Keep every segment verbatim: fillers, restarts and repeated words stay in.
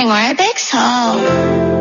생활백서.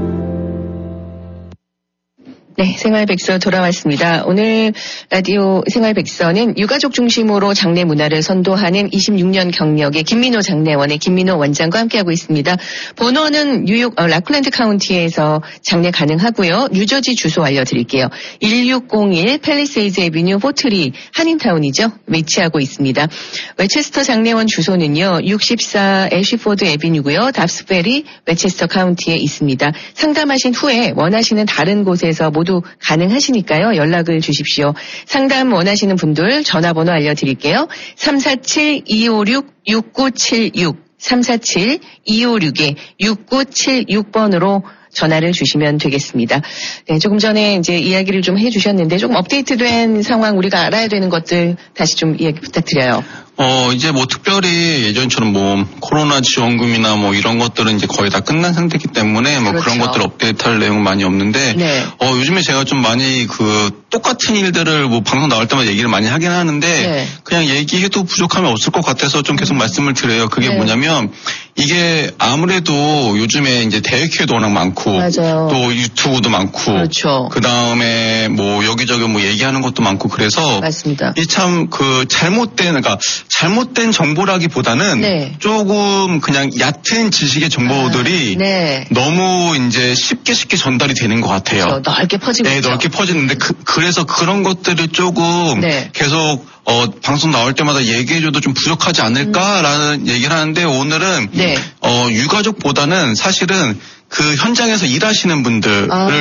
네, 생활백서 돌아왔습니다. 오늘 라디오 생활백서는 유가족 중심으로 장례 문화를 선도하는 이십육 년 경력의 김민호 장례원의 김민호 원장과 함께하고 있습니다. 번호는 뉴욕 어, 라클랜드 카운티에서 장례 가능하고요. 뉴저지 주소 알려드릴게요. 일육공일 팰리세이드 애비뉴 포트리 한인타운이죠. 위치하고 있습니다. 웨체스터 장례원 주소는요. 육십사 애쉬포드 애비뉴고요. 답스베리 웨체스터 카운티에 있습니다. 상담하신 후에 원하시는 다른 곳에서 모두 가능하시니까요. 연락을 주십시오. 상담 원하시는 분들 전화번호 알려드릴게요. 삼사칠 이오육 육구칠육 삼사칠 이오육 육구칠육 번으로 전화를 주시면 되겠습니다. 네, 조금 전에 이제 이야기를 좀 해주셨는데 조금 업데이트된 상황 우리가 알아야 되는 것들 다시 좀 이야기 부탁드려요. 어, 이제 뭐 특별히 예전처럼 뭐 코로나 지원금이나 뭐 이런 것들은 이제 거의 다 끝난 상태이기 때문에 뭐 그렇죠. 그런 것들 업데이트 할 내용은 많이 없는데, 네. 어, 요즘에 제가 좀 많이 그 똑같은 일들을 뭐 방송 나올 때마다 얘기를 많이 하긴 하는데, 네. 그냥 얘기해도 부족함이 없을 것 같아서 좀 계속 말씀을 드려요. 그게 네. 뭐냐면, 이게 아무래도 요즘에 이제 대회도 워낙 많고, 맞아요. 또 유튜브도 많고, 그렇죠. 그 다음에 뭐 여기저기 뭐 얘기하는 것도 많고 그래서, 맞습니다. 이 참 그 잘못된, 그러니까 잘못된 정보라기보다는 네. 조금 그냥 얕은 지식의 정보들이 아, 네. 너무 이제 쉽게 쉽게 전달이 되는 것 같아요. 그렇죠. 넓게 퍼지고 네, 있죠. 넓게 퍼지는데 그, 그래서 그런 것들을 조금 네. 계속 어, 방송 나올 때마다 얘기해줘도 좀 부족하지 않을까라는 음. 얘기를 하는데 오늘은 네. 어, 유가족보다는 사실은 그 현장에서 일하시는 분들을 아.